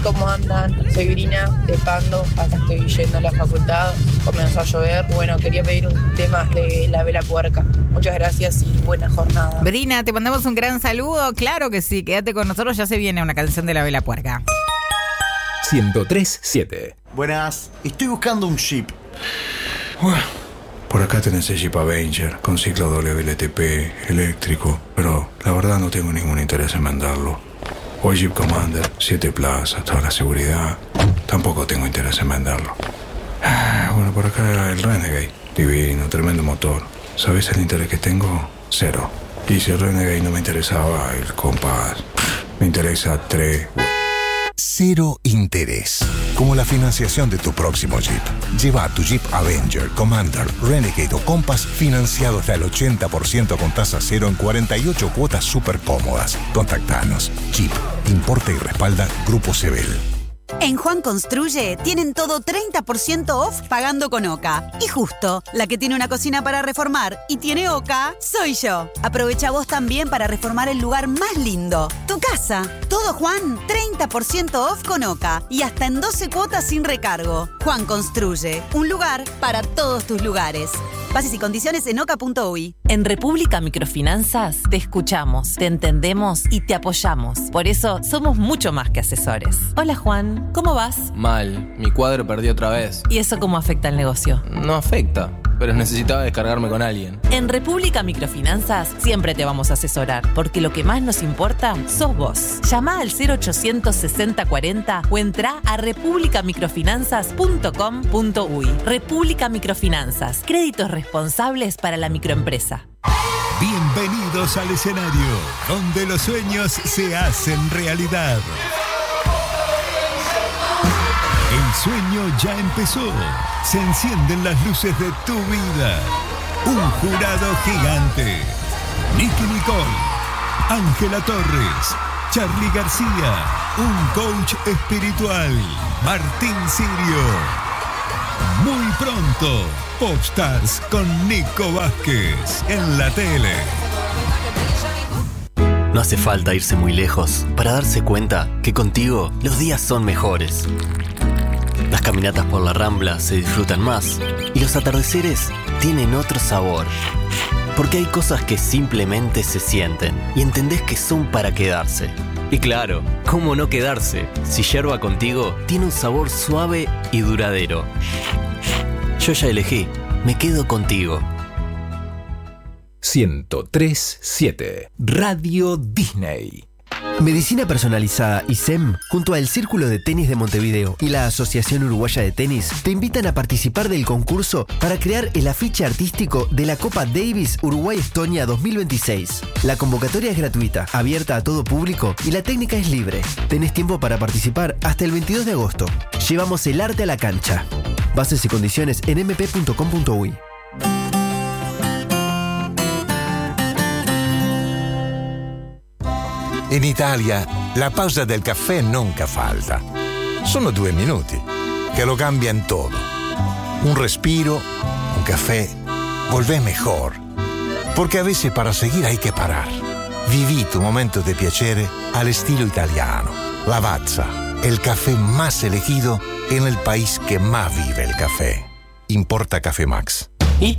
¿cómo andan? Soy Brina de Pando, acá estoy yendo a la facultad, comenzó a llover. Bueno, quería pedir un tema de La Vela Puerca. Muchas gracias y buena jornada. Brina, te mandamos un gran saludo. Claro que sí, quédate con nosotros, ya se viene una canción de La Vela Puerca. 103.7. Buenas, estoy buscando un Jeep. Bueno, por acá tenés el Jeep Avenger con ciclo WLTP, eléctrico, pero la verdad no tengo ningún interés en venderlo. O el Jeep Commander, 7 plazas, toda la seguridad, tampoco tengo interés en venderlo. Bueno, por acá el Renegade, divino, tremendo motor. ¿Sabés el interés que tengo? 0. Y si el Renegade no me interesaba, el Compass me interesa 3. Cero interés. Como la financiación de tu próximo Jeep. Lleva tu Jeep Avenger, Commander, Renegade o Compass financiado hasta el 80% con tasa cero en 48 cuotas súper cómodas. Contactanos. Jeep. Importa y respalda Grupo Sebel. En Juan Construye tienen todo 30% off pagando con OCA. Y justo, la que tiene una cocina para reformar y tiene OCA, soy yo. Aprovecha vos también para reformar el lugar más lindo, tu casa. Todo Juan, 30% off con OCA y hasta en 12 cuotas sin recargo. Juan Construye, un lugar para todos tus lugares. Bases y condiciones en oca.uy. En República Microfinanzas te escuchamos, te entendemos y te apoyamos. Por eso somos mucho más que asesores. Hola Juan, ¿cómo vas? Mal, mi cuadro perdió otra vez. ¿Y eso cómo afecta al negocio? No afecta, pero necesitaba descargarme con alguien. En República Microfinanzas siempre te vamos a asesorar, porque lo que más nos importa sos vos. Llama al 0800 60 40 o entra a republicamicrofinanzas.com.uy. República Microfinanzas, créditos responsables para la microempresa. Bienvenidos al escenario, donde los sueños se hacen realidad. El sueño ya empezó. Se encienden las luces de tu vida. Un jurado gigante. Nicky Nicole, Ángela Torres, Charly García, un coach espiritual, Martín Sirio. Muy pronto, Popstars con Nico Vázquez en la tele. No hace falta irse muy lejos para darse cuenta que contigo los días son mejores. Las caminatas por la Rambla se disfrutan más y los atardeceres tienen otro sabor. Porque hay cosas que simplemente se sienten y entendés que son para quedarse. Y claro, ¿cómo no quedarse si Yerba Contigo tiene un sabor suave y duradero? Yo ya elegí, me quedo contigo. 103.7 Radio Disney. Medicina Personalizada ISEM, junto al Círculo de Tenis de Montevideo y la Asociación Uruguaya de Tenis, te invitan a participar del concurso para crear el afiche artístico de la Copa Davis Uruguay-Estonia 2026. La convocatoria es gratuita, abierta a todo público y la técnica es libre. Tenés tiempo para participar hasta el 22 de agosto. Llevamos el arte a la cancha. Bases y condiciones en mp.com.uy. In Italia la pausa del caffè nunca falta. Sono 2 minuti que lo cambian todo. Un respiro, un café, volvé mejor. Porque a veces para seguir hay que parar. Viví tu momento de piacere al estilo italiano. Lavazza, el café más elegido en el país que más vive el café. Importa Café Max.